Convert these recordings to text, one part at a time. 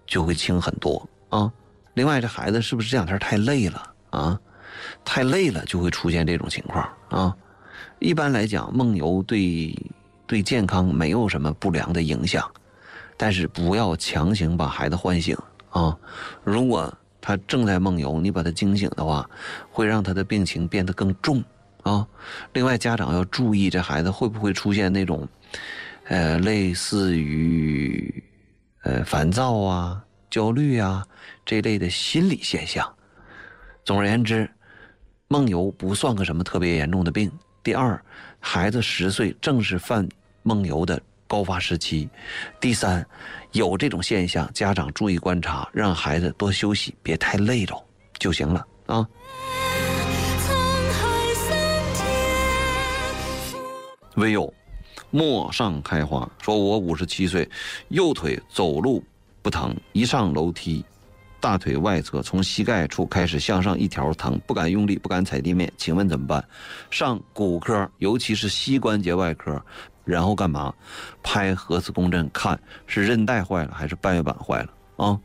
就会轻很多啊。另外，这孩子是不是这两天太累了啊？太累了就会出现这种情况啊。一般来讲，梦游对健康没有什么不良的影响，但是不要强行把孩子唤醒啊。如果他正在梦游，你把他惊醒的话，会让他的病情变得更重啊。另外，家长要注意这孩子会不会出现那种类似于烦躁啊、焦虑啊这类的心理现象。总而言之，梦游不算个什么特别严重的病。第二，孩子10岁正是犯梦游的高发时期。第三，有这种现象，家长注意观察，让孩子多休息，别太累着就行了啊。唯有陌上开花说，我57岁，右腿走路不疼，一上楼梯大腿外侧从膝盖处开始向上一条疼，不敢用力，不敢踩地面，请问怎么办？上骨科，尤其是膝关节外科，然后干嘛？拍核磁共振，看是韧带坏了还是半月板坏了啊。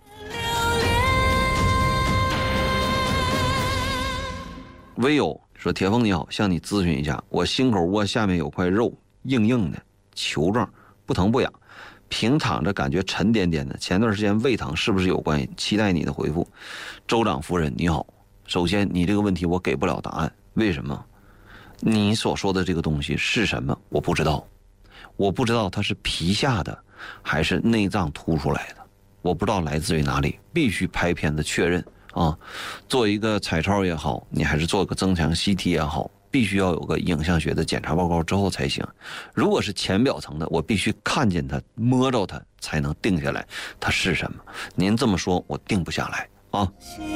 唯有说，铁峰你好，向你咨询一下，我心口窝下面有块肉，硬硬的球状，不疼不痒，平躺着感觉沉甸甸的，前段时间胃疼，是不是有关系？期待你的回复。州长夫人你好，首先你这个问题我给不了答案，为什么？你所说的这个东西是什么？我不知道，我不知道它是皮下的还是内脏凸出来的，我不知道来自于哪里，必须拍片子确认啊。做一个彩超也好，你还是做个增强 CT 也好，必须要有个影像学的检查报告之后才行。如果是浅表层的，我必须看见它摸着它才能定下来它是什么。您这么说我定不下来啊。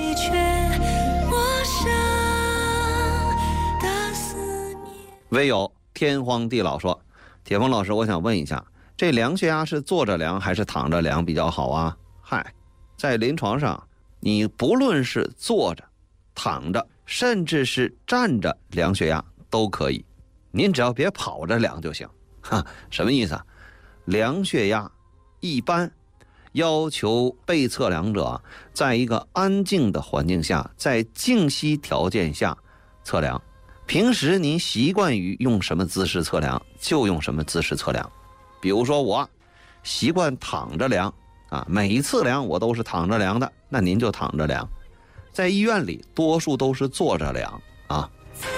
唯有天荒地老说，铁峰老师，我想问一下，这量血压是坐着量还是躺着量比较好啊？嗨，在临床上你不论是坐着躺着甚至是站着量血压都可以，您只要别跑着量就行。什么意思啊？量血压一般要求被测量者在一个安静的环境下，在静息条件下测量。平时您习惯于用什么姿势测量就用什么姿势测量。比如说我习惯躺着量啊，每一次量我都是躺着量的，那您就躺着量。在医院里多数都是坐着量啊。